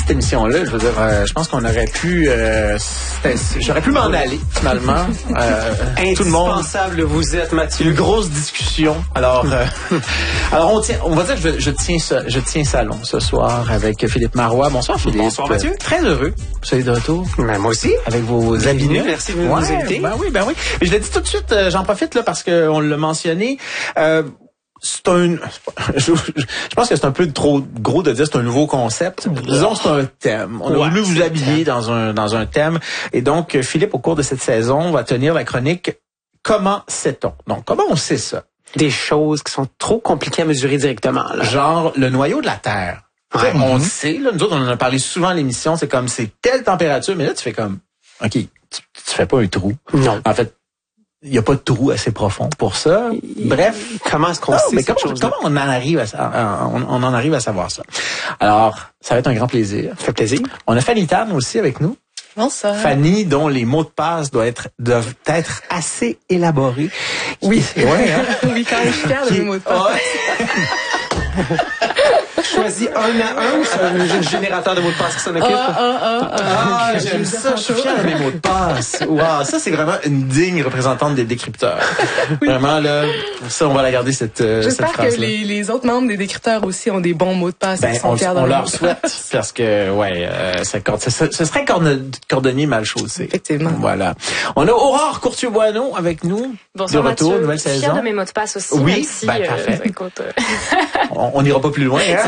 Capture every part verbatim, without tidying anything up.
cette émission-là, je veux dire, euh, je pense qu'on aurait pu, euh, j'aurais pu m'en aller finalement. Euh, tout le monde. Indispensable, vous êtes, Mathieu. Une grosse discussion. Alors, euh, alors on tient, on va dire que je, je tiens, ça, je tiens salon ce soir avec Philippe Marois. Bonsoir Philippe. Bonsoir Mathieu. Euh, très heureux. Vous soyez de retour. Ben, moi aussi. Avec vos habits nus. Merci de nous ouais, inviter. Ben oui, ben oui. Mais je l'ai dit tout de suite. Euh, j'en profite là parce que on l'a mentionné. Euh, C'est un, je, je pense que c'est un peu trop gros de dire c'est un nouveau concept. Disons que c'est un thème. On a ouais, voulu vous habiller dans un dans un thème. Et donc, Philippe, au cours de cette saison, va tenir la chronique Comment sait-on? Donc, comment on sait ça? Des choses qui sont trop compliquées à mesurer directement. Là. Genre le noyau de la Terre. Ouais. On mm-hmm. sait, là, nous autres, on en a parlé souvent à l'émission, c'est comme c'est telle température, mais là, tu fais comme OK, tu, tu fais pas un trou. Non. En fait, il n'y a pas de trou assez profond pour ça. Bref. Comment est-ce qu'on non, sait mais cette comment, chose comment on en arrive à on, on en arrive à savoir ça? Alors, ça va être un grand plaisir. Ça fait plaisir. On a Fanny Tan aussi avec nous. Bonsoir. Fanny, dont les mots de passe doivent être, doivent être assez élaborés. Oui. Ouais, hein? Oui, quand même, je suis fière de mes mots de passe. Ouais. Choisis un à un ou c'est un générateur de mots de passe qui s'en occupe? Ah, ah, ah, ah, ah okay. J'aime ça, je suis fier de mes mots de passe. Wow, ça c'est vraiment une digne représentante des décrypteurs. Oui. Vraiment, là, ça, on va la garder cette, euh, cette phrase-là. J'espère que les, les autres membres des décrypteurs aussi ont des bons mots de passe. Ben, et sont on, fiers on de leur souhaite, parce que, ouais, euh, ça, ça, ce serait cordonnier mal chaussé. Effectivement. Voilà. On a Aurore Courtier-Boineau avec nous. Bonsoir de retour, Mathieu. Nouvelle saison. Fière de mes mots de passe aussi. Oui, même si, ben, parfait. Euh, écoute, euh... on n'ira pas plus loin, hein?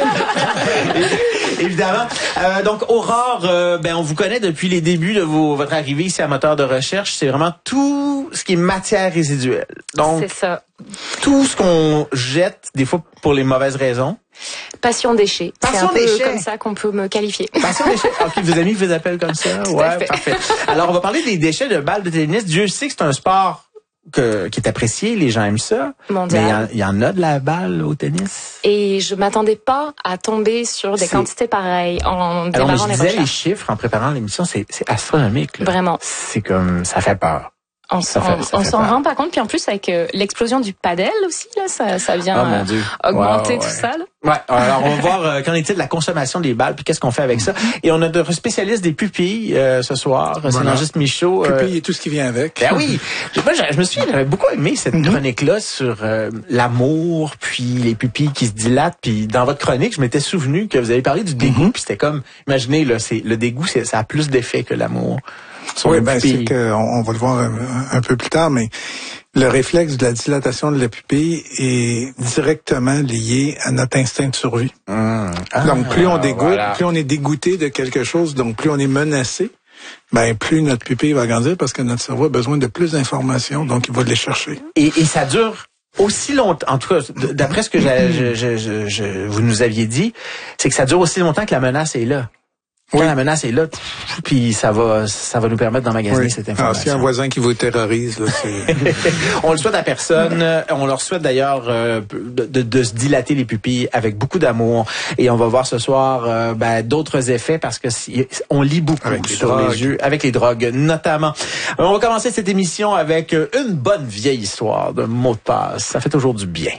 Évidemment. Euh, donc, Aurore, euh, ben, on vous connaît depuis les débuts de vos, votre arrivée ici à Moteur de recherche. C'est vraiment tout ce qui est matière résiduelle. Donc, c'est ça. Tout ce qu'on jette, des fois pour les mauvaises raisons. Passion déchet. Passion c'est un déchet. peu comme ça qu'on peut me qualifier. Passion déchet. OK, vos amis vous appellent comme ça. Ouais, parfait. Alors, on va parler des déchets de balles de tennis. Dieu sait que c'est un sport que, qui est apprécié, les gens aiment ça. Mondial. Mais il y, y en a de la balle au tennis. Et je m'attendais pas à tomber sur des c'est... quantités pareilles en démarrant Alors, mais je les disais les chiffres en préparant l'émission, c'est, c'est astronomique. Là. Vraiment. C'est comme, ça fait peur. On ça s'en, fait, ça on fait s'en peur. rend pas compte, puis en plus avec euh, l'explosion du padel aussi, là, ça, ça vient oh, mon Dieu. euh, augmenter wow, tout ouais. ça. Là. Ouais. Alors on va voir euh, qu'en est-il de la consommation des balles, puis qu'est-ce qu'on fait avec ça. Et on a notre spécialiste des pupilles euh, ce soir, voilà. C'est Nangis Michaud. Euh... Pupilles et tout ce qui vient avec. Ben oui. Moi, je, je me suis, j'avais beaucoup aimé cette mm-hmm. chronique-là sur euh, l'amour, puis les pupilles qui se dilatent. Puis dans votre chronique, je m'étais souvenu que vous avez parlé du dégoût, mm-hmm. puis c'était comme, imaginez là, c'est le dégoût, c'est, ça a plus d'effet que l'amour. Oui, ben c'est que on, on va le voir un, un peu plus tard, mais le réflexe de la dilatation de la pupille est directement lié à notre instinct de survie. Mmh. Ah, donc plus on dégoûte, voilà. plus on est dégoûté de quelque chose, donc plus on est menacé, ben plus notre pupille va grandir parce que notre cerveau a besoin de plus d'informations, donc il va les chercher. Et, et ça dure aussi longtemps, en tout cas, d'après ce que je, je, je, je, vous nous aviez dit, c'est que ça dure aussi longtemps que la menace est là. Quand oui. la menace est là, puis ça va, ça va nous permettre d'emmagasiner oui. cette information. Alors, s'il y a un voisin qui vous terrorise, là, c'est... On le souhaite à personne. On leur souhaite d'ailleurs euh, de, de, de se dilater les pupilles avec beaucoup d'amour. Et on va voir ce soir euh, ben, d'autres effets parce que si, on lit beaucoup avec sur les, les yeux, avec les drogues notamment. On va commencer cette émission avec une bonne vieille histoire de mot de passe. Ça fait toujours du bien.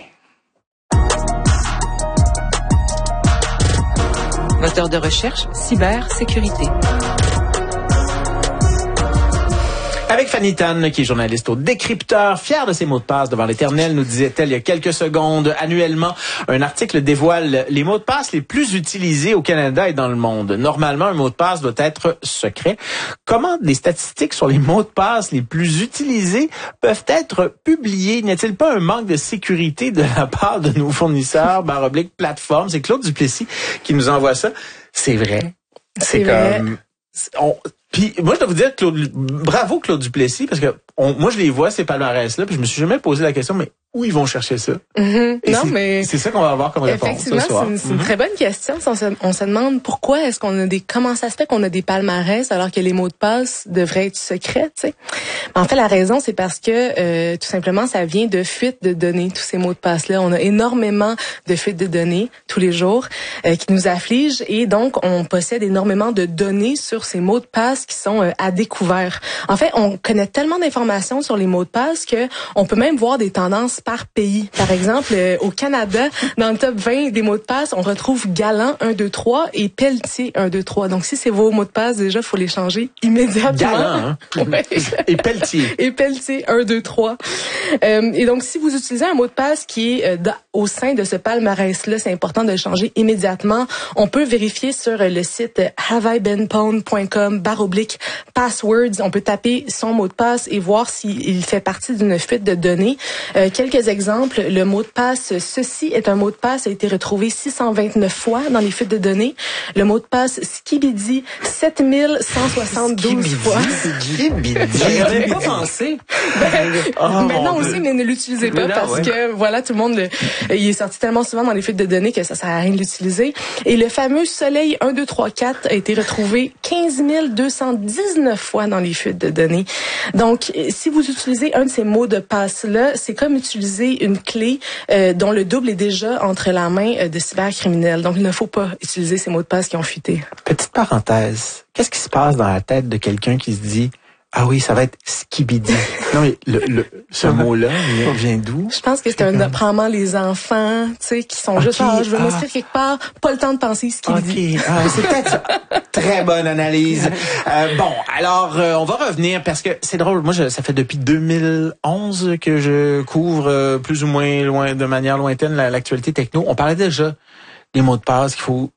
Moteur de recherche, cybersécurité. Avec Fanny Tan, qui est journaliste au Décrypteur, fière de ses mots de passe devant l'Éternel, nous disait-elle il y a quelques secondes. Annuellement, un article dévoile les mots de passe les plus utilisés au Canada et dans le monde. Normalement, un mot de passe doit être secret. Comment des statistiques sur les mots de passe les plus utilisés peuvent être publiées? N'y a-t-il pas un manque de sécurité de la part de nos fournisseurs, barre oblique, plateforme? C'est Claude Duplessis qui nous envoie ça. C'est vrai. C'est, c'est comme... Vrai. On, puis moi je dois vous dire Claude, bravo Claude Duplessis parce que on, moi je les vois ces palmarès là puis je me suis jamais posé la question mais où ils vont chercher ça? Mm-hmm. Non, c'est, mais c'est ça qu'on va avoir comme réponse effectivement, ce soir. c'est une, c'est mm-hmm. une très bonne question. On se, on se demande pourquoi est-ce qu'on a des, comment ça se fait qu'on a des palmarès alors que les mots de passe devraient être secrets, tu sais. En fait, la raison, c'est parce que euh, tout simplement, ça vient de fuites de données, tous ces mots de passe-là. On a énormément de fuites de données tous les jours euh, qui nous affligent et donc on possède énormément de données sur ces mots de passe passe qui sont euh, à découvert. En fait, on connaît tellement d'informations sur les mots de passe que on peut même voir des tendances par pays. Par exemple, euh, au Canada, dans le top vingt des mots de passe, on retrouve Galant un deux trois et Pelletier un deux trois. Donc si c'est vos mots de passe, déjà faut les changer immédiatement. Galant, hein? Ouais. Et Pelletier. Et Pelletier un deux trois. Euh, et donc si vous utilisez un mot de passe qui est euh, dans, au sein de ce palmarès-là, c'est important de le changer immédiatement. On peut vérifier sur le site have I been pwned point com barre oblique passwords. On peut taper son mot de passe et voir s'il fait partie d'une fuite de données. Euh, quelques exemples. Le mot de passe « Ceci est un mot de passe » a été retrouvé six cent vingt-neuf fois dans les fuites de données. Le mot de passe « Skibidi » sept mille cent soixante-douze fois. Skibidi. J'y avais pas pensé. Ben, oh, maintenant aussi, mais ne l'utilisez pas non, parce ouais. que voilà, tout le monde, le, il est sorti tellement souvent dans les fuites de données que ça sert à rien de l'utiliser. Et le fameux Soleil un deux trois quatre a été retrouvé quinze mille deux cent dix-neuf fois dans les fuites de données. Donc, si vous utilisez un de ces mots de passe-là, c'est comme utiliser une clé euh, dont le double est déjà entre la main euh, de cybercriminels. Donc, il ne faut pas utiliser ces mots de passe qui ont fuité. Petite parenthèse. Qu'est-ce qui se passe dans la tête de quelqu'un qui se dit « Ah oui, ça va être skibidi ». Non, mais le, le, ce mot-là vient, vient d'où? Je pense que c'est un probablement les enfants, tu sais, qui sont okay, juste ah, je veux ah. m'inscrire quelque part, pas le temps de penser ce qu'il OK. dit. Ah, c'est peut-être ça. Très bonne analyse. Euh, bon, alors euh, on va revenir parce que c'est drôle. Moi, je, ça fait depuis deux mille onze que je couvre euh, plus ou moins loin, de manière lointaine la, l'actualité techno. On parlait déjà des mots de passe qu'il faut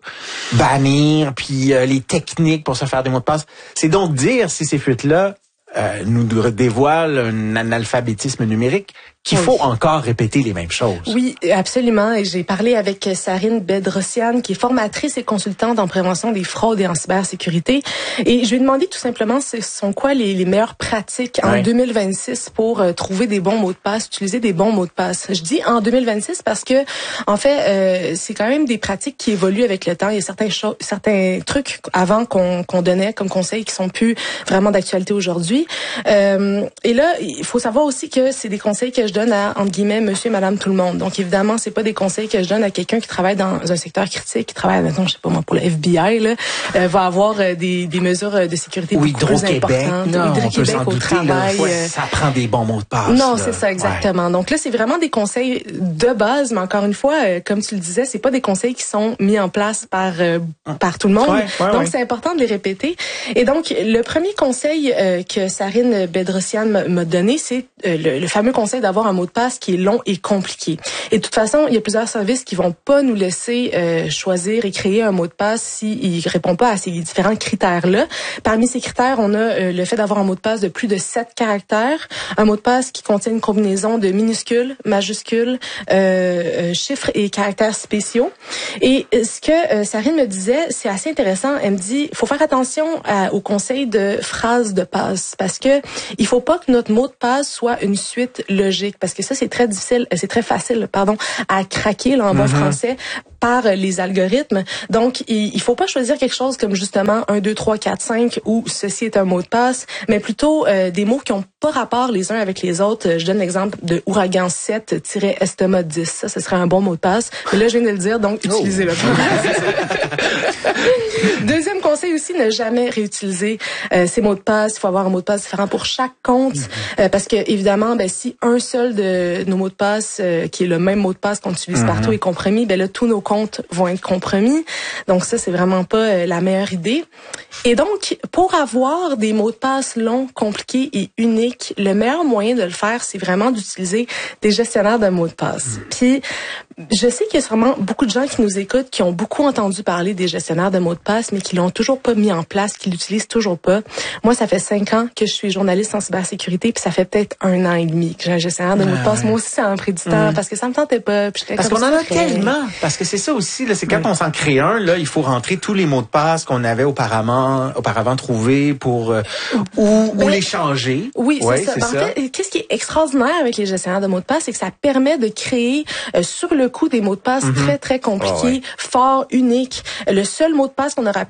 bannir, puis euh, les techniques pour se faire des mots de passe. C'est donc dire si ces fuites-là euh, nous dévoilent un analphabétisme numérique qu'il faut oui. encore répéter les mêmes choses. Oui, absolument. Et j'ai parlé avec Sarine Bedrosian, qui est formatrice et consultante en prévention des fraudes et en cybersécurité. Et je lui ai demandé tout simplement ce sont quoi les, les meilleures pratiques en oui. deux mille vingt-six pour euh, trouver des bons mots de passe, utiliser des bons mots de passe. Je dis en deux mille vingt-six parce que, en fait, euh, c'est quand même des pratiques qui évoluent avec le temps. Il y a certains cho- certains trucs avant qu'on, qu'on donnait comme conseils qui sont plus vraiment d'actualité aujourd'hui. Euh, et là, il faut savoir aussi que c'est des conseils que je donne à, entre guillemets, monsieur et madame tout le monde. Donc, évidemment, c'est pas des conseils que je donne à quelqu'un qui travaille dans un secteur critique, qui travaille, mettons, je sais pas moi, pour le F B I, là, euh, va avoir euh, des, des mesures de sécurité ou beaucoup plus importantes. Non, ou Hydro-Québec au douter, travail. Là, ouais, ça prend des bons mots de passe. Non, là. c'est ça, exactement. Ouais. Donc là, c'est vraiment des conseils de base, mais encore une fois, euh, comme tu le disais, c'est pas des conseils qui sont mis en place par, euh, par tout le monde. Ouais, ouais, donc, ouais. c'est important de les répéter. Et donc, le premier conseil euh, que Sarine Bedrosian m'a donné, c'est euh, le, le fameux conseil d'avoir un mot de passe qui est long et compliqué. Et de toute façon, il y a plusieurs services qui vont pas nous laisser euh, choisir et créer un mot de passe s'il répond pas à ces différents critères-là. Parmi ces critères, on a euh, le fait d'avoir un mot de passe de plus de sept caractères, un mot de passe qui contient une combinaison de minuscules, majuscules, euh, chiffres et caractères spéciaux. Et ce que euh, Sarine me disait, c'est assez intéressant. Elle me dit, faut faire attention à, au conseil de phrases de passe parce que il faut pas que notre mot de passe soit une suite logique parce que ça, c'est très difficile, c'est très facile, pardon, à craquer là, en bon mm-hmm. français par les algorithmes. Donc, il, il faut pas choisir quelque chose comme justement un, deux, trois, quatre, cinq ou ceci est un mot de passe, mais plutôt euh, des mots qui ont pas rapport les uns avec les autres. Je donne l'exemple de ouragan sept-estomac dix. Ça, ce serait un bon mot de passe. Mais là, je viens de le dire, donc oh. utilisez-le. Deuxième conseil aussi, ne jamais réutiliser euh, ces mots de passe. Il faut avoir un mot de passe différent pour chaque compte. Euh, parce que, évidemment, ben, si un seul de nos mots de passe, euh, qui est le même mot de passe qu'on utilise mm-hmm. partout, est compromis, ben là, tous nos comptes vont être compromis. Donc ça, c'est vraiment pas euh, la meilleure idée. Et donc, pour avoir des mots de passe longs, compliqués et uniques, le meilleur moyen de le faire, c'est vraiment d'utiliser des gestionnaires de mots de passe. Mm. Puis, je sais qu'il y a sûrement beaucoup de gens qui nous écoutent, qui ont beaucoup entendu parler des gestionnaires de mots de passe, mais qui l'ont toujours pas mis en place, qui l'utilisent toujours pas. Moi, ça fait cinq ans que je suis journaliste en cybersécurité, puis ça fait peut-être un an et demi que j'ai un gestionnaire de mots de passe. Ouais. Moi aussi, ça m'a pris du temps, mmh. parce que ça me tentait pas. Puis parce qu'on en a tellement. Parce que c'est ça aussi, là, c'est quand oui. on s'en crée un, là, il faut rentrer tous les mots de passe qu'on avait auparavant, auparavant trouvés pour, euh, ou, mais, ou les changer. Oui, c'est ouais, ça. C'est en ça. Fait, qu'est-ce qui est extraordinaire avec les gestionnaires de mots de passe, c'est que ça permet de créer, euh, sur le coup, des mots de passe mm-hmm. très, très compliqués, oh, ouais. forts, uniques. Le seul mot de passe qu'on a rappelé, qu'on a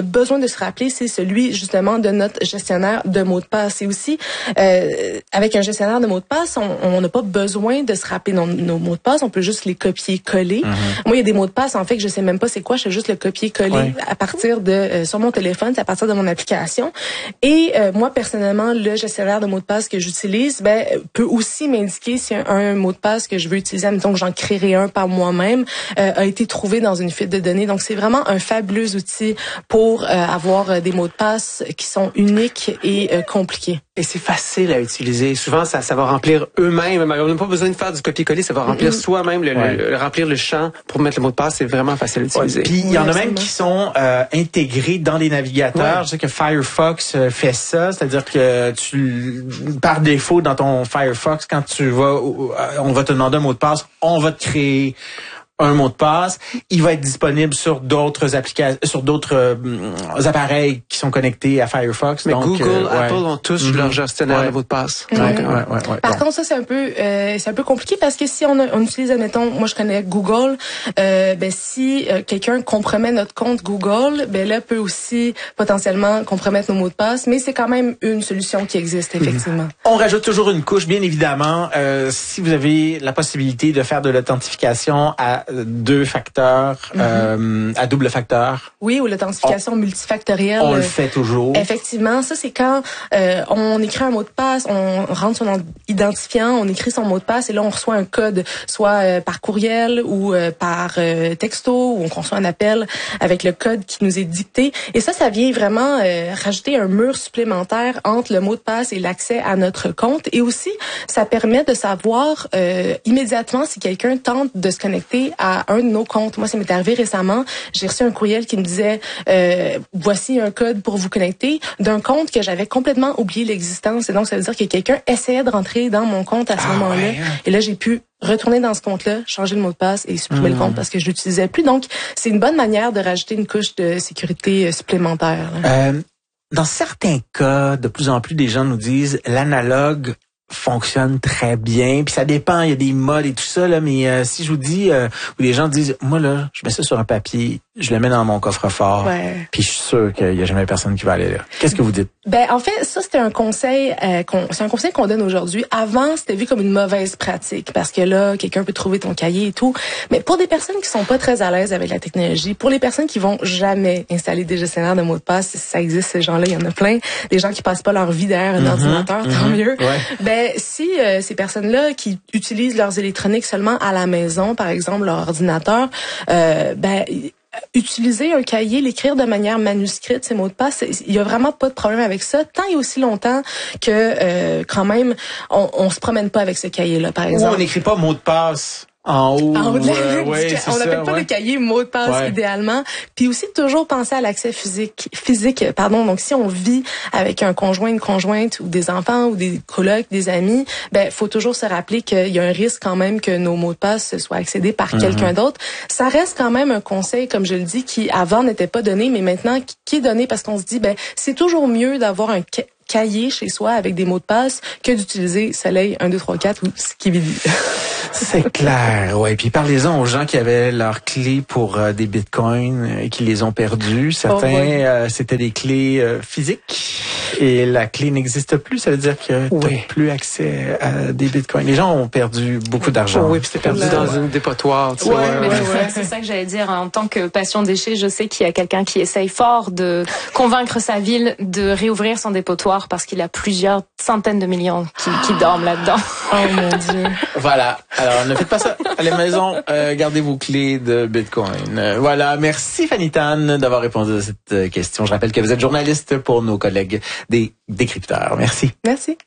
besoin de se rappeler, c'est celui justement de notre gestionnaire de mots de passe. Et aussi, euh, avec un gestionnaire de mots de passe, on n'a pas besoin de se rappeler nos, nos mots de passe, on peut juste les copier-coller. Mm-hmm. Moi, il y a des mots de passe, en fait, que je sais même pas c'est quoi, je fais juste le copier-coller ouais. à partir de, euh, sur mon téléphone, c'est à partir de mon application. Et euh, moi, personnellement, le gestionnaire de mots de passe que j'utilise, ben, peut aussi m'indiquer si un, un mot de passe que je veux utiliser, admettons que j'en créerai un par moi-même, euh, a été trouvé dans une fuite de données. Donc, c'est vraiment un fabuleux outil pour euh, avoir euh, des mots de passe qui sont uniques et euh, compliqués. Et c'est facile à utiliser. Souvent, ça, ça va remplir eux-mêmes. On n'a pas besoin de faire du copier-coller. Ça va remplir mm-hmm. soi-même, le, ouais. le, le, remplir le champ pour mettre le mot de passe. C'est vraiment facile à utiliser. Ouais, puis il y en a même qui sont euh, intégrés dans les navigateurs. Ouais. Je sais que Firefox euh, fait ça, c'est-à-dire que tu, par défaut, dans ton Firefox, quand tu vas, on va te demander un mot de passe, on va te créer un mot de passe, il va être disponible sur d'autres applications, sur d'autres euh, appareils qui sont connectés à Firefox. Mais donc, Google, euh, Apple ouais. ont tous mm-hmm. leur gestionnaire ouais. de mots de passe. Mm-hmm. Donc, ouais, ouais, ouais, ouais, Par ouais. contre, ça c'est un peu, euh, c'est un peu compliqué parce que si on, a, on utilise, admettons, moi je connais Google, euh, ben si euh, quelqu'un compromet notre compte Google, ben là peut aussi potentiellement compromettre nos mots de passe, mais c'est quand même une solution qui existe effectivement. Mm-hmm. On rajoute toujours une couche, bien évidemment, euh, si vous avez la possibilité de faire de l'authentification à deux facteurs. Mm-hmm. Euh, à double facteur. Oui, ou l'authentification on, multifactorielle. On le fait toujours. Effectivement, ça c'est quand euh, on écrit un mot de passe, on rentre son identifiant, on écrit son mot de passe et là on reçoit un code, soit euh, par courriel ou euh, par euh, texto, ou on reçoit un appel avec le code qui nous est dicté. Et ça, ça vient vraiment euh, rajouter un mur supplémentaire entre le mot de passe et l'accès à notre compte. Et aussi, ça permet de savoir euh, immédiatement si quelqu'un tente de se connecter à un de nos comptes. Moi, ça m'est arrivé récemment. J'ai reçu un courriel qui me disait euh, voici un code pour vous connecter d'un compte que j'avais complètement oublié l'existence. Et donc, ça veut dire que quelqu'un essayait de rentrer dans mon compte à ce ah, moment-là. Ouais. Et là, j'ai pu retourner dans ce compte-là, changer le mot de passe et supprimer mmh. le compte parce que je l'utilisais plus. Donc, c'est une bonne manière de rajouter une couche de sécurité supplémentaire. Euh, dans certains cas, de plus en plus, des gens nous disent l'analogue fonctionne très bien, puis ça dépend, il y a des modes et tout ça là, mais euh, si je vous dis euh, où les gens disent moi là, je mets ça sur un papier, je le mets dans mon coffre-fort, ouais. puis je suis sûr qu'il y a jamais personne qui va aller là. Qu'est-ce que vous dites? Ben en fait, ça c'était un conseil euh, qu'on, c'est un conseil qu'on donne aujourd'hui. Avant, c'était vu comme une mauvaise pratique parce que là, quelqu'un peut trouver ton cahier et tout, mais pour des personnes qui sont pas très à l'aise avec la technologie, pour les personnes qui vont jamais installer des gestionnaires de mots de passe, si ça existe ces gens-là, il y en a plein, des gens qui passent pas leur vie derrière un mm-hmm, ordinateur, mm-hmm, tant mieux. Ouais. Ben si euh, ces personnes-là qui utilisent leurs électroniques seulement à la maison, par exemple leur ordinateur, euh, ben utiliser un cahier, l'écrire de manière manuscrite, ces mots de passe, il y a vraiment pas de problème avec ça, tant et aussi longtemps que euh, quand même on, on se promène pas avec ce cahier-là, par exemple. Ou on n'écrit pas mot de passe. En haut, en haut de la euh, ouais, on n'appelle pas ouais. le cahier mot de passe ouais. idéalement. Puis aussi toujours penser à l'accès physique, physique, pardon. Donc si on vit avec un conjoint, une conjointe ou des enfants ou des colocs, des amis, ben faut toujours se rappeler qu'il y a un risque quand même que nos mots de passe soient accédés par mm-hmm. quelqu'un d'autre. Ça reste quand même un conseil, comme je le dis, qui avant n'était pas donné, mais maintenant qui est donné parce qu'on se dit ben c'est toujours mieux d'avoir un cahier chez soi avec des mots de passe que d'utiliser Soleil un, deux, trois, quatre ou Skibidi. C'est clair, ouais. Puis parlez-en aux gens qui avaient leurs clés pour euh, des bitcoins et qui les ont perdus. Certains, oh, ouais. euh, c'était des clés euh, physiques et la clé n'existe plus. Ça veut dire que oui. t'as plus accès à des bitcoins. Les gens ont perdu beaucoup d'argent. Oh, oui, puis c'était perdu là, dans ouais. une dépotoir. Tu ouais, sais, ouais, mais ouais. ouais. C'est ça que j'allais dire. En tant que passion déchet, je sais qu'il y a quelqu'un qui essaye fort de convaincre sa ville de réouvrir son dépotoir parce qu'il a plusieurs centaines de millions qui, qui dorment là-dedans. Oh mon Dieu. Voilà. Alors, ne faites pas ça à la maison. Euh, gardez vos clés de Bitcoin. Euh, voilà. Merci, Fanny Tan, d'avoir répondu à cette question. Je rappelle que vous êtes journaliste pour nos collègues des décrypteurs. Merci. Merci.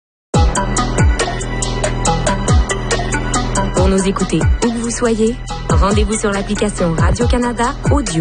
Pour nous écouter où que vous soyez, rendez-vous sur l'application Radio-Canada Audio.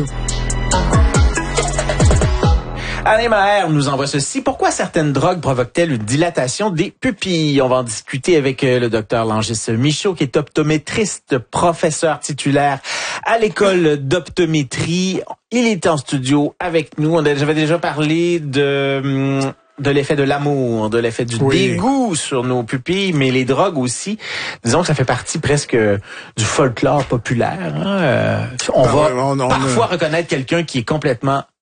Alain Maher nous envoie ceci. Pourquoi certaines drogues provoquent-elles une dilatation des pupilles? On va en discuter avec le docteur Langis Michaud, qui est optométriste, professeur titulaire à l'école d'optométrie. Il est en studio avec nous. On a, j'avais déjà parlé de... de l'effet de l'amour, de l'effet du oui. dégoût sur nos pupilles, mais les drogues aussi. Disons que ça fait partie presque du folklore populaire. Hein? Euh, on ben va ouais, on, on, parfois on, reconnaître quelqu'un qui est complètement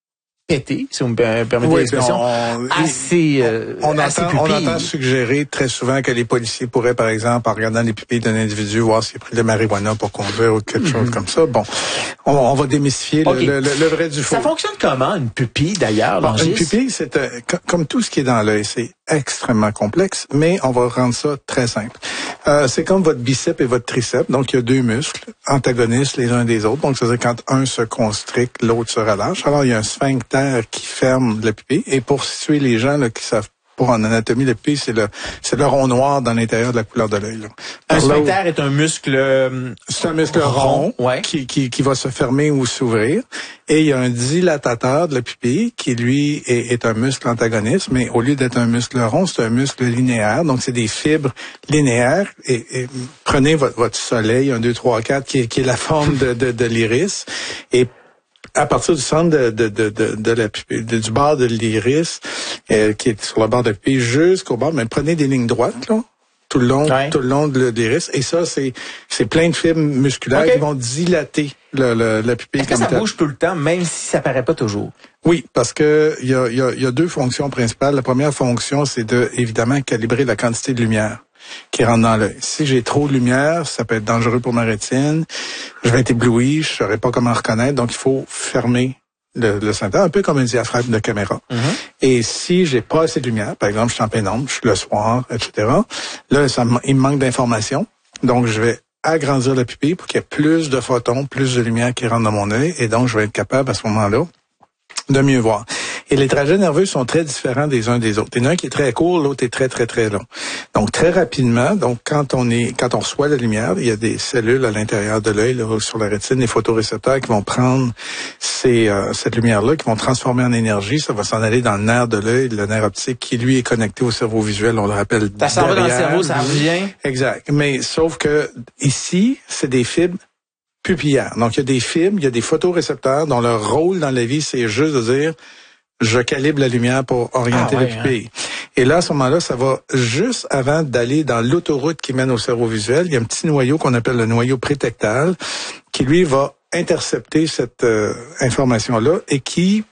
pété, si vous me permettez oui, l'expression, on, assez, euh, on, assez entend, on entend suggérer très souvent que les policiers pourraient, par exemple, en regardant les pupilles d'un individu, voir s'il a pris de la marijuana pour conduire ou quelque mm-hmm. chose comme ça. Bon, on, on va démystifier okay. le, le, le vrai du faux. Ça fonctionne comment, une pupille, d'ailleurs, bon, une pupille, c'est euh, comme tout ce qui est dans l'œil, c'est extrêmement complexe, mais on va rendre ça très simple. Euh, c'est comme votre biceps et votre triceps, donc il y a deux muscles antagonistes les uns des autres, donc c'est-à-dire quand un se constricte, l'autre se relâche. Alors il y a un sphincter qui ferme la pupille, et pour situer les gens là, qui savent pour en anatomie, la pupille, c'est le c'est le rond noir dans l'intérieur de la couleur de l'œil. Un sphincter est un muscle euh, c'est un muscle rond, rond ouais. qui, qui qui va se fermer ou s'ouvrir, et il y a un dilatateur de la pupille qui lui est, est un muscle antagoniste, mais au lieu d'être un muscle rond, c'est un muscle linéaire, donc c'est des fibres linéaires. Et, et prenez votre votre soleil un deux trois quatre qui est qui est la forme de de, de l'iris, et à partir du centre de, de, de, de, de la pupille, de, du bord de l'iris, euh, qui est sur le bord de la pupille, jusqu'au bord, mais prenez des lignes droites, là, tout le long, ouais. tout le long de l'iris. Et ça, c'est, c'est plein de fibres musculaires okay. qui vont dilater le, le, la pupille. Est-ce que ça bouge tout le temps, même si ça paraît pas toujours? Oui, parce que il y a, y a, y a deux fonctions principales. La première fonction, c'est de, évidemment, calibrer la quantité de lumière qui rentre dans l'œil. Si j'ai trop de lumière, ça peut être dangereux pour ma rétine. Je vais être ébloui, je saurais pas comment reconnaître. Donc, il faut fermer le, le sphincter, un peu comme un diaphragme de caméra. Mm-hmm. Et si j'ai pas assez de lumière, par exemple, je suis en pénombre, je suis le soir, et cetera, là, ça, il me manque d'informations. Donc, je vais agrandir la pupille pour qu'il y ait plus de photons, plus de lumière qui rentre dans mon œil. Et donc, je vais être capable, à ce moment-là, de mieux voir. Et les trajets nerveux sont très différents des uns des autres. Il y en a un qui est très court, l'autre est très, très, très long. Donc, très rapidement, donc quand on est, quand on reçoit la lumière, il y a des cellules à l'intérieur de l'œil, là, sur la rétine, des photorécepteurs qui vont prendre ces, euh, cette lumière-là, qui vont transformer en énergie. Ça va s'en aller dans le nerf de l'œil, le nerf optique, qui lui est connecté au cerveau visuel. On le rappelle. Ça s'en va dans le cerveau, ça revient. Exact. Mais sauf que ici, c'est des fibres pupillaires. Donc, il y a des fibres, il y a des photorécepteurs dont leur rôle dans la vie, c'est juste de dire je calibre la lumière pour orienter ah ouais, la pupille. Hein. Et là, à ce moment-là, ça va juste avant d'aller dans l'autoroute qui mène au cerveau visuel. Il y a un petit noyau qu'on appelle le noyau prétectal qui, lui, va intercepter cette euh, information-là et qui,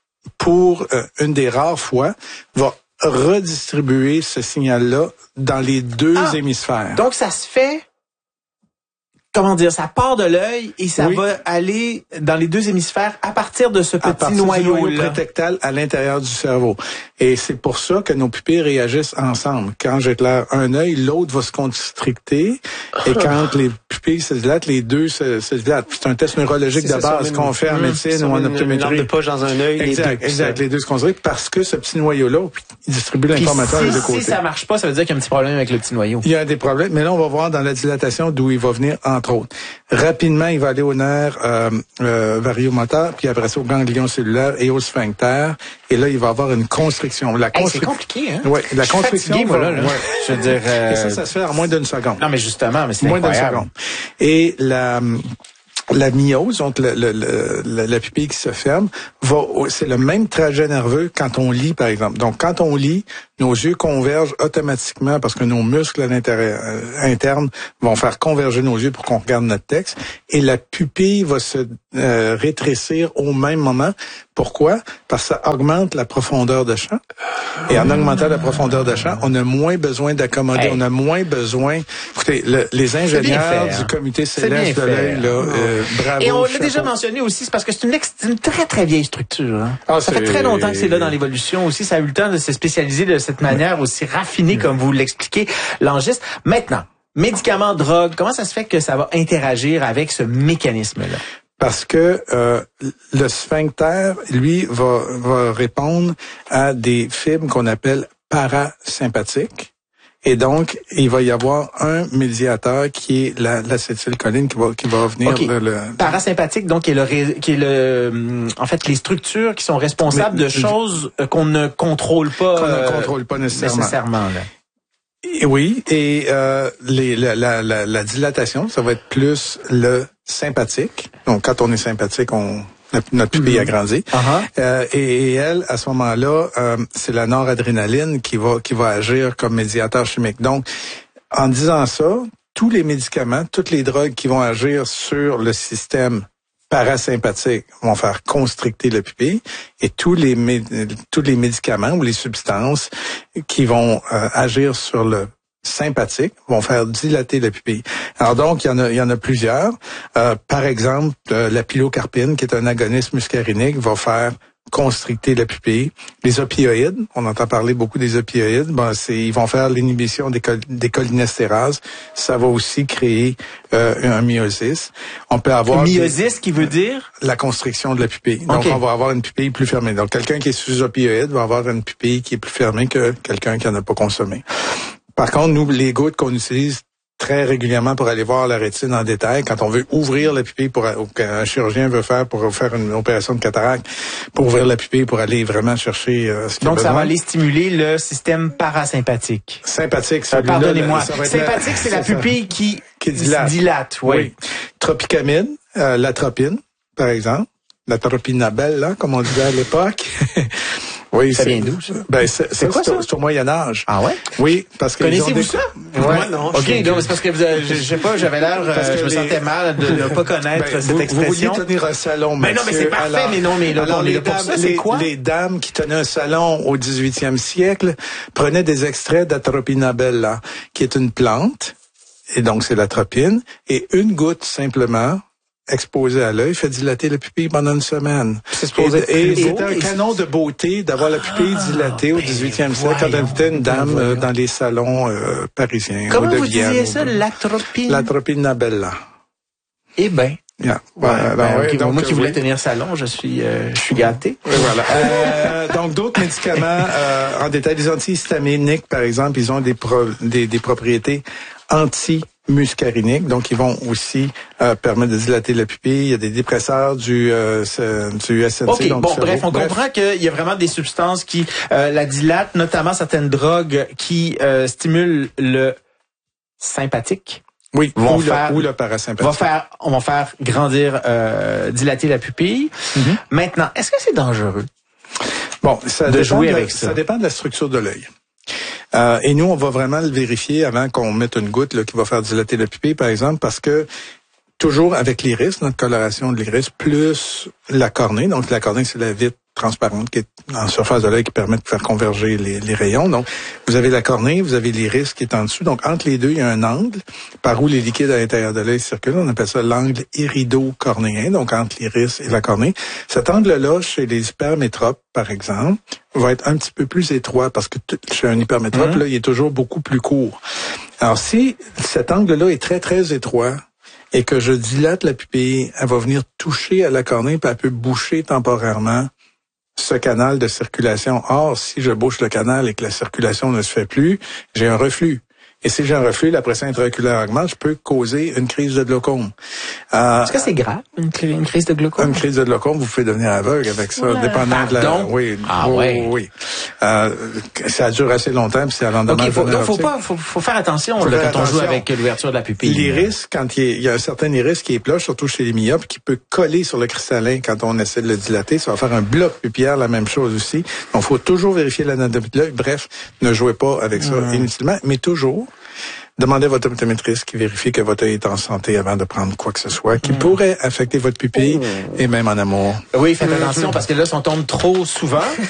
pour euh, une des rares fois, va redistribuer ce signal-là dans les deux ah, hémisphères. Donc, ça se fait... Comment dire, ça part de l'œil et ça oui. va aller dans les deux hémisphères à partir de ce petit noyau, noyau prétectal à l'intérieur du cerveau. Et c'est pour ça que nos pupilles réagissent ensemble. Quand j'éclaire un œil, l'autre va se constricter. Et quand les pupilles se dilatent, les deux se, se dilatent. C'est un test neurologique de base qu'on fait en mmh, médecine ou en optométrie. Une poche dans un œil. Exact, exact. Les deux se constrictent parce que ce petit noyau-là, il distribue l'information si, des deux côtés. Si ça marche pas, ça veut dire qu'il y a un petit problème avec le petit noyau. Il y a des problèmes, mais là, on va voir dans la dilatation d'où il va venir, entre autres. Rapidement, il va aller au nerf euh, euh, variomoteur, puis après ça au ganglion cellulaire et au sphincter. Et là, il va avoir une constriction. La constri... hey, c'est compliqué, hein? Oui, la je constriction. Fatigué, voilà, là. Ouais. Je veux dire. Euh... Et ça, ça se fait en moins d'une seconde. Non, mais justement, mais c'est moins incroyable. d'une seconde. Et la la myose, donc le, le, le, la, la pupille qui se ferme, va, c'est le même trajet nerveux quand on lit, par exemple. Donc, quand on lit, nos yeux convergent automatiquement parce que nos muscles à l'intérieur euh, internes vont faire converger nos yeux pour qu'on regarde notre texte. Et la pupille va se euh, rétrécir au même moment. Pourquoi? Parce que ça augmente la profondeur de champ. Et en augmentant la profondeur de champ, on a moins besoin d'accommoder, hey. on a moins besoin... Écoutez, le, les ingénieurs fait, hein? du comité céleste de l'œil, là, euh, bravo. Et on l'a déjà mentionné aussi, c'est parce que c'est une, ex- une très, très vieille structure. Hein? Ah, ça fait très longtemps que c'est là dans l'évolution aussi. Ça a eu le temps de se spécialiser de cette manière aussi raffinée, comme vous l'expliquez, Langis. Maintenant, médicaments, drogues, comment ça se fait que ça va interagir avec ce mécanisme-là? Parce que euh, le sphincter, lui, va, va répondre à des fibres qu'on appelle parasympathiques. Et donc, il va y avoir un médiateur qui est la, l'acétylcholine qui va, qui va venir... Okay. Le, le... Parasympathique, donc, qui est, le, qui est le, en fait, les structures qui sont responsables Mais, de choses qu'on ne contrôle pas. Qu'on ne contrôle pas nécessairement. nécessairement là. Et oui, et euh, les, la, la, la, la dilatation, ça va être plus le sympathique. Donc, quand on est sympathique, on notre pupille mm-hmm. agrandit. Uh-huh. Euh, et, et elle, à ce moment-là, euh, c'est la noradrénaline qui va qui va agir comme médiateur chimique. Donc, en disant ça, tous les médicaments, toutes les drogues qui vont agir sur le système parasympathiques vont faire constricter la pupille et tous les tous les médicaments ou les substances qui vont euh, agir sur le sympathique vont faire dilater la pupille. Alors donc, il y en a, il y en a plusieurs. Euh, par exemple, euh, la pilocarpine, qui est un agoniste muscarinique, va faire constricter la pupille. Les opioïdes, on entend parler beaucoup des opioïdes, ben c'est ils vont faire l'inhibition des, col, des cholinestérase. Ça va aussi créer euh, un myosis. On peut avoir myosis qui veut dire la constriction de la pupille. Donc okay. On va avoir une pupille plus fermée. Donc quelqu'un qui est sous opioïde va avoir une pupille qui est plus fermée que quelqu'un qui en a pas consommé. Par contre, nous les gouttes qu'on utilise très régulièrement pour aller voir la rétine en détail, quand on veut ouvrir la pupille, pour qu'un chirurgien veut faire pour faire une opération de cataracte, pour ouvrir la pupille, pour aller vraiment chercher euh, ce qu'il y a Donc, besoin. ça va aller stimuler le système parasympathique. Sympathique, euh, pardonnez-moi. Sympathique, c'est la pupille qui, qui dilate. dilate oui. oui. Tropicamide, euh, l'atropine, par exemple. L'atropinabelle, là, comme on disait à l'époque. Oui, ça vient d'où, ça? Ben, c'est, c'est quoi, ça? C'est au Moyen-Âge. Ah ouais? Oui, parce que... Connaissez-vous des... ça? Ouais. Moi, non. OK, donc c'est parce que vous avez, je, je sais pas, j'avais l'air, euh, je me les... sentais mal de ne pas connaître ben, cette vous, expression. Vous vouliez tenir un salon, mais non, mais c'est parfait, alors, mais non, mais là, alors, les, les, dames, ça, c'est les, quoi? les dames qui tenaient un salon au dix-huitième siècle prenaient des extraits d'atropinabella, qui est une plante, et donc c'est l'atropine, et une goutte simplement, exposé à l'œil, fait dilater la pupille pendant une semaine. C'est supposé et et c'était un canon de beauté d'avoir la pupille ah, dilatée au dix-huitième siècle quand on invitait une dame euh, dans les salons euh, parisiens. Comment ou de vous Vienne, disiez ça, l'atropine? L'atropinabella. Eh ben. Yeah. Ouais, ben, ben, okay. donc, moi qui voulais oui. tenir salon, je suis, euh, je suis gâté. Oui, voilà. euh, donc d'autres médicaments euh, en détail, les antihistaminiques, par exemple, ils ont des pro, des, des propriétés anti muscariniques, donc ils vont aussi euh, permettre de dilater la pupille. Il y a des dépresseurs du, euh, du S N C. OK, donc bon, bref, on bref. comprend qu'il y a vraiment des substances qui euh, la dilatent, notamment certaines drogues qui euh, stimulent le sympathique. Oui, vont ou, faire, le, ou le parasympathique. Va faire, on va faire grandir, euh, dilater la pupille. Mm-hmm. Maintenant, est-ce que c'est dangereux? Bon, ça de dépend jouer de, avec ça. Ça dépend de la structure de l'œil. Euh, et nous, on va vraiment le vérifier avant qu'on mette une goutte là, qui va faire dilater la pupille, par exemple, parce que toujours avec l'iris, notre coloration de l'iris, plus la cornée. Donc, la cornée, c'est la vitre transparente qui est en surface de l'œil qui permet de faire converger les, les rayons. Donc, vous avez la cornée, vous avez l'iris qui est en dessous. Donc, entre les deux, il y a un angle par où les liquides à l'intérieur de l'œil circulent. On appelle ça l'angle irido-cornéen, donc entre l'iris et la cornée. Cet angle-là, chez les hypermétropes, par exemple, va être un petit peu plus étroit parce que t- chez un hypermétrope, mmh. là, il est toujours beaucoup plus court. Alors, si cet angle-là est très, très étroit, et que je dilate la pupille, elle va venir toucher à la cornée, puis elle peut boucher temporairement ce canal de circulation. Or, si je bouche le canal et que la circulation ne se fait plus, j'ai un reflux. Et si j'ai un reflux, la pression intraoculaire augmente, je peux causer une crise de glaucome. Euh, Est-ce que c'est grave, une, une crise de glaucome? Une crise de glaucome, vous pouvez devenir aveugle avec ça, ouais. dépendant de la... Pardon? Oui, ah oui, ouais. oui. Euh, ça dure assez longtemps, puis c'est à l'endemain. Okay, faut, donc, faut pas, faut, faut faire attention faut là, faire quand attention. On joue avec l'ouverture de la pupille. L'iris, quand il y, a, il y a un certain iris qui est plat, surtout chez les myopes, qui peut coller sur le cristallin quand on essaie de le dilater. Ça va faire un bloc pupillaire, la même chose aussi. Donc, faut toujours vérifier l'anatomie de l'œil. Bref, ne jouez pas avec ça mmh. inutilement, mais toujours demandez à votre optométriste qui vérifie que votre œil est en santé avant de prendre quoi que ce soit qui mmh. pourrait affecter votre pupille mmh. et même en amour. Oui, faites attention parce que là, si on tombe trop souvent,